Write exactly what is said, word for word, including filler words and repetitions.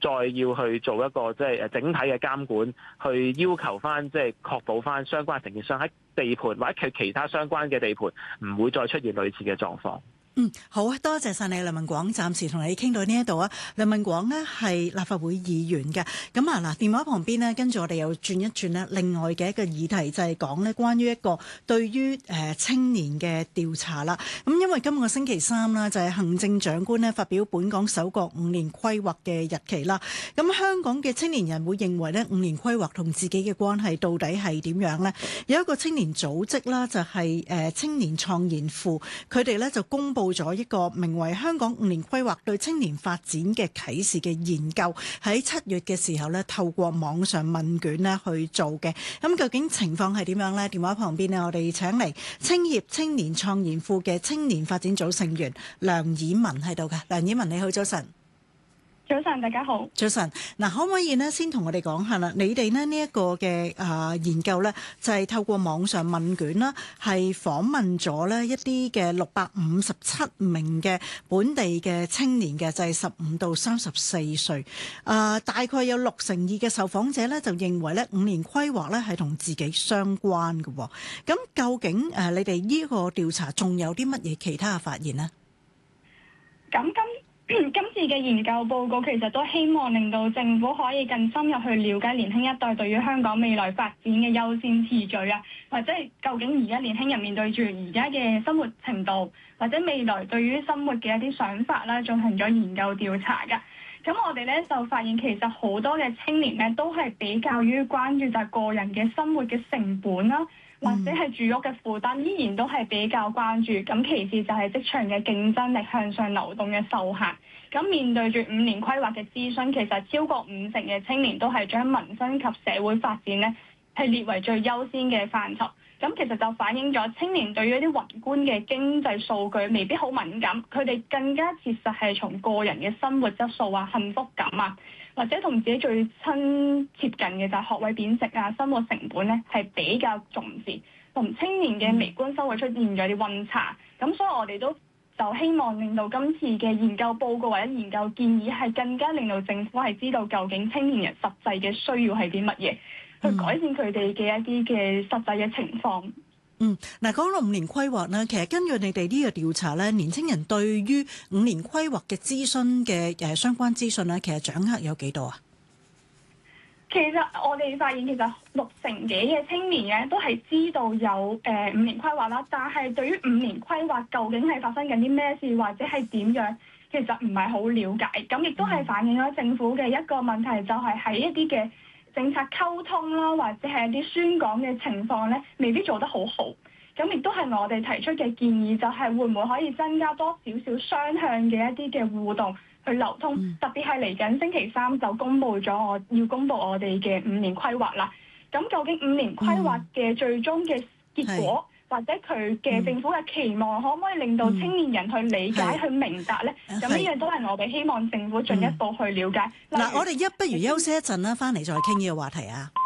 再要去做一個即係誒整體嘅監管，去要求翻即係確保翻相關承建商喺地盤或者佢其他相關嘅地盤唔會再出現類似嘅狀況。 嗯，好啊，多謝晒你，梁文廣，暫時同你傾到呢一度啊。梁文廣呢係立法會議員嘅，咁啊嗱，電話旁邊呢，跟住我哋又轉一轉呢另外嘅一個議題，就係講呢關於一個對於誒青年嘅調查啦。咁因為今個星期三啦，就係行政長官呢發表本港首個五年規劃嘅日期啦。咁香港嘅青年人會認為呢五年規劃同自己嘅關係到底係點樣呢？有一個青年組織啦，就係誒青年創研庫，佢哋呢就公布咗一個名為《香港五年規劃對青年發展嘅啟示》嘅研究，喺七月嘅時候咧，透過網上問卷咧去做嘅。咁究竟情況係點樣呢？電話旁邊呢，我哋請嚟青協青年創研庫嘅青年發展組成員梁綺文喺度嘅。梁綺文你好，早晨。 早晨，大家好。早晨，嗱，可唔可以呢先同我哋講下啦？你哋呢呢一個嘅啊研究呢，就係透過網上問卷啦，係訪問咗呢一啲嘅六百五十七名嘅本地嘅青年嘅，就係十五到三十四歲。啊，大概有六成二嘅受訪者呢，就認為呢五年規劃呢係同自己相關嘅。咁究竟誒你哋呢個調查仲有啲乜嘢其他嘅發現呢？ 咁今今次嘅研究報告其實都希望令到政府可以更深入去了解年輕一代對於香港未來發展嘅優先次序啊，或者係究竟而家年輕人面對住而家嘅生活程度，或者未來對於生活嘅一啲想法啦，進行咗研究調查㗎。咁我哋咧就發現其實好多嘅青年咧都係比較於關注就係個人嘅生活嘅成本啦，或者係住屋嘅負擔，依然都係比較關注。咁其次就係職場嘅競爭力向上流動嘅受限。咁面對住五年規劃嘅諮詢，其實超過五成嘅青年都係將民生及社會發展咧係列為最優先嘅範疇。咁其實就反映咗青年對於一啲宏觀嘅經濟數據未必好敏感，佢哋更加切實係從個人嘅生活質素啊、幸福感啊，或者同自己最親接近嘅就係學位貶值啊、生活成本咧係比較重視，同青年嘅微觀生活出現咗啲溫差。咁所以我哋都就希望令到今次嘅研究報告或者研究建議係更加令到政府係知道究竟青年人實際嘅需要係啲乜嘢。去改善佢哋嘅一啲嘅實際嘅情況。 嗯，嗱，講到五年規劃呢，其實根據你哋呢個調查咧，年輕人對於五年規劃嘅諮詢嘅誒相關資訊咧，其實掌握有幾多啊？ 其實我哋發現，其實六成幾嘅青年咧都係知道有誒、呃、五年規劃啦，但係對於五年規劃究竟係發生緊啲咩事，或者係點樣，其實唔係好了解。咁亦都係反映咗政府嘅一個問題，就係喺一啲嘅政策溝通啦，或者係一啲宣講嘅情況咧，未必做得好好。咁亦都係我哋提出嘅建議，就係會唔會可以增加多少少雙向嘅一啲嘅互動去流通，嗯、特別係嚟緊星期三就公佈咗我要公佈我哋嘅五年規劃啦。咁究竟五年規劃嘅最終嘅結果，嗯或者佢嘅政府嘅期望，嗯、可唔可以令到青年人去理解、嗯、去明白咧？咁呢樣都係我哋希望政府進一步去了解。嗱、 嗯，我哋一不如休息一陣啦，翻嚟再傾呢個話題啊。